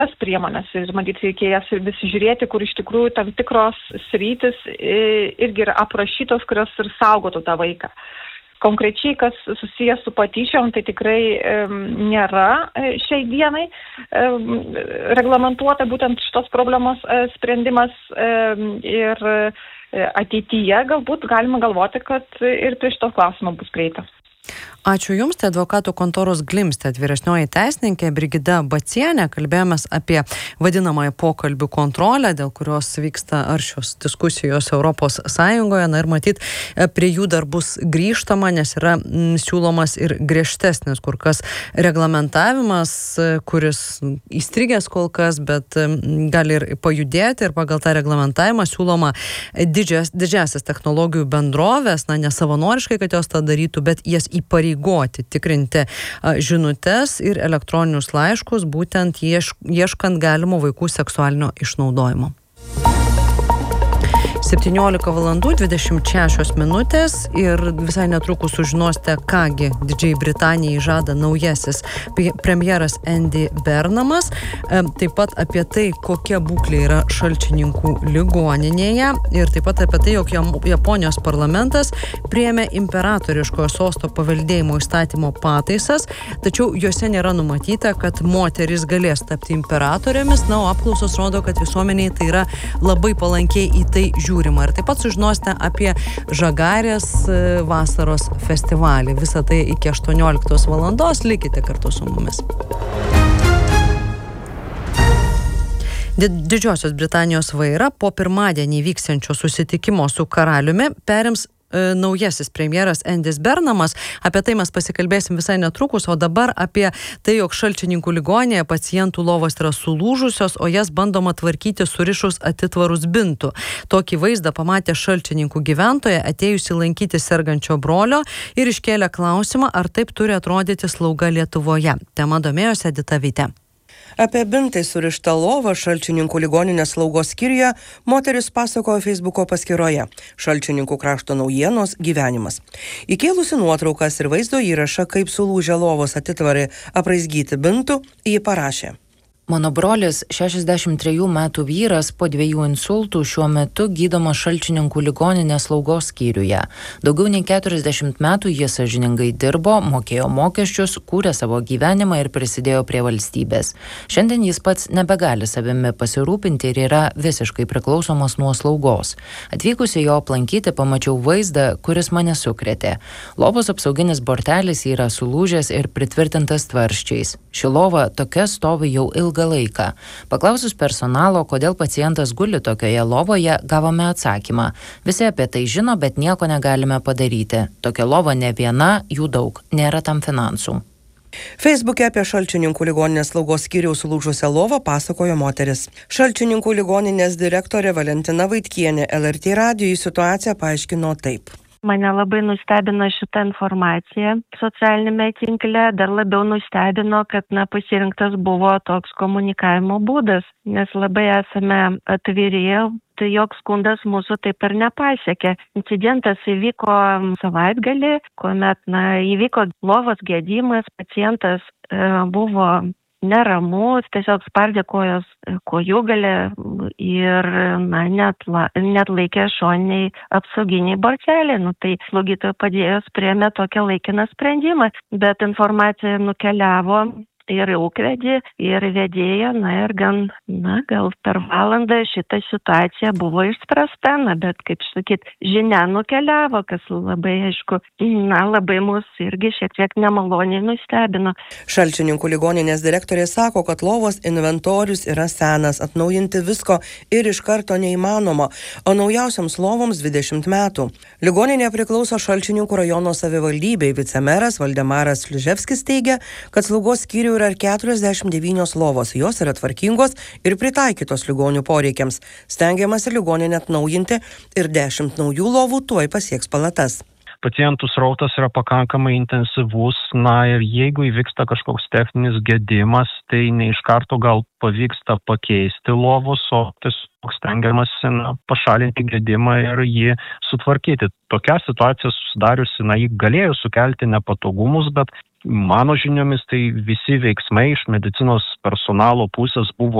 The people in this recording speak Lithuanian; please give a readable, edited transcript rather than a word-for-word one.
tas priemonės ir matyt reikės vis žiūrėti, kur iš tikrųjų tam tikros sritis irgi yra aprašytos, kurios ir saugotų tą vaiką. Konkrečiai, kas susijęs su patyčiom, tai tikrai nėra šiai dienai reglamentuota būtent šitos problemos sprendimas ir ateityje galbūt galima galvoti, kad ir prie šito klausimo bus prieita. Ačiū Jums, tai advokatų kontoros Glimstedt vyresnioji teisininkė Brigida Bacienė. Kalbėjomės apie vadinamąją pokalbių kontrolę, dėl kurios vyksta aršios diskusijos Europos Sąjungoje. Na ir matyt, prie jų dar bus grįžtama, nes yra siūlomas ir griežtesnis kur kas reglamentavimas, kuris įstrigęs kol kas, bet gali ir pajudėti. Ir pagal tą reglamentavimą siūloma didžiasias technologijų bendrovės, nesavanoriškai, kad jos tą darytų, bet jas įpareigoti tikrinti žinutes ir elektroninius laiškus, būtent ieškant galimo vaikų seksualinio išnaudojimo. 17:26 ir visai netrukus sužinosite, kągi Didžiajai Britanijai žada naujasis premjeras Andy Burnhamas. Taip pat apie tai, kokia būklė yra Šalčininkų ligoninėje ir taip pat apie tai, jog Japonijos parlamentas priėmė imperatoriškojo sosto paveldėjimo įstatymo pataisas, tačiau juose nėra numatyta, kad moterys galės tapti imperatorėmis, o apklausos rodo, kad visuomeniai tai yra labai palankiai į tai žiūrima. Ir taip pat sužinosite apie Žagarės vasaros festivalį. Visą tai iki 18 valandos. Likite kartu su mumis. Didžiosios Britanijos vairą po pirmadienį vyksiančio susitikimo su karaliumi perims naujasis premjeras Andys Burnhamas. Apie tai mes pasikalbėsim visai netrukus, o dabar apie tai, jog Šalčininkų ligoninėje pacientų lovos yra sulūžusios, o jas bandoma tvarkyti surišus atitvarus bintų. Tokį vaizdą pamatė Šalčininkų gyventoja, atėjusi lankyti sergančio brolio ir iškėlė klausimą, ar taip turi atrodyti slauga Lietuvoje. Tema domėjosi Edita Vytė. Apie bintai surištą lovą Šalčininkų ligoninės slaugos skyriuje moteris pasakojo Facebooko paskyroje Šalčininkų krašto naujienos gyvenimas. Įkėlusi nuotraukas ir vaizdo įrašą, kaip sulūžę lovos atitvarai apraizgyti bintų, ji parašė: Mano brolis, 63 metų vyras, po 2 insultų šiuo metu gydomas Šalčininkų ligoninės slaugos skyriuje. Daugiau nei 40 metų jis sąžiningai dirbo, mokėjo mokesčius, kūrė savo gyvenimą ir prisidėjo prie valstybės. Šiandien jis pats nebegali savimi pasirūpinti ir yra visiškai priklausomas nuo slaugos. Atvykusi jo aplankyti, pamačiau vaizdą, kuris mane sukrėtė. Lovos apsauginis bortelis yra sulūžęs ir pritvirtintas tvarsčiais. Ši lova tokia stovi jau ilgą laiką. Paklausus personalo, kodėl pacientas guli tokioje lovoje, gavome atsakymą. Visi apie tai žino, bet nieko negalime padaryti. Tokia lova ne viena, jų daug, nėra tam finansų. Facebook'e apie Šalčininkų ligoninės slaugos skyriaus sulūžusią lovą pasakojo moteris. Šalčininkų ligoninės direktorė Valentina Vaitkienė LRT radijui situaciją paaiškino taip. Mane labai nustebino šitą informaciją socialinėme tinkle, dar labiau nustebino, kad pasirinktas buvo toks komunikavimo būdas, nes labai esame atviri, tai joks skundas mūsų taip ir nepasiekė. Incidentas įvyko savaitgalį, kuomet įvyko lovos gedimas, pacientas buvo neramus, tiesiog spardė kojos kojūgalę ir net laikė šoniniai apsauginiai borteliai. Tai slaugytoja padėjus priėmė tokią laikiną sprendimą, bet informacija nukeliavo ir ūkvedį, ir vedėją, ir gal per valandą šita situacija buvo išspręsta, bet, kaip sakyt, žinia nukeliavo, kas labai, aišku, labai mus irgi šiek tiek nemaloniai nustebino. Šalčininkų ligoninės direktorė sako, kad lovos inventorius yra senas, atnaujinti visko ir iš karto neįmanoma, o naujausiams lovoms 20 metų. Ligoninė priklauso Šalčininkų rajono savivaldybei. Vicemeras Valdemaras Liževskis teigia, kad slaugos skyrių yra 49 lovos, jos yra tvarkingos ir pritaikytos ligonių poreikiams. Stengiamasi ligoninę atnaujinti ir 10 naujų lovų tuoj pasieks palatas. pacientų srautas yra pakankamai intensyvus, ir jeigu įvyksta kažkoks techninis gedimas, tai ne iš karto gal pavyksta pakeisti lovos, o tiesiog stengiamasi pašalinti gedimą ir jį sutvarkyti. Tokia situacija susidariusi, jį galėjo sukelti nepatogumus, bet mano žiniomis tai visi veiksmai iš medicinos personalo pusės buvo